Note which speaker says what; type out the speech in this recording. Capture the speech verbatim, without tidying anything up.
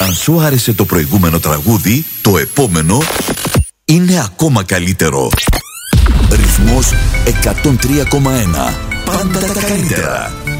Speaker 1: Αν σου άρεσε το προηγούμενο τραγούδι, το επόμενο είναι ακόμα καλύτερο. Ρυθμός εκατόν τρία κόμμα ένα. Πάντα τα καλύτερα.